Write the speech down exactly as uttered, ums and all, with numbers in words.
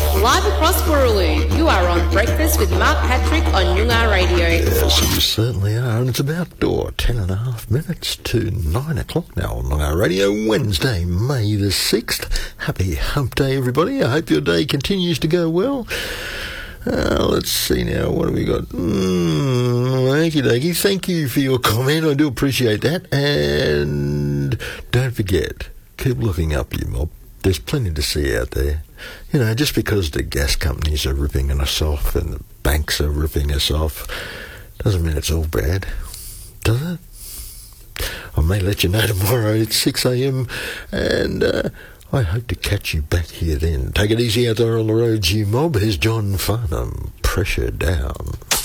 Live across Boorloo, you are on Breakfast with Mark Patrick on Noongar Radio. Yes, you certainly are, and it's about oh, ten and a half minutes to nine o'clock now on Noongar Radio, Wednesday, May the sixth. Happy Hump Day, everybody. I hope your day continues to go well. Uh, let's see now, what have we got? Mm, okie dokie. Thank you for your comment, I do appreciate that. And don't forget, keep looking up your mob. There's plenty to see out there. You know, just because the gas companies are ripping us off and the banks are ripping us off, doesn't mean it's all bad, does it? I may let you know tomorrow at six a.m. and uh, I hope to catch you back here then. Take it easy out there on the roads, you mob. Here's John Farnham, Pressure Down.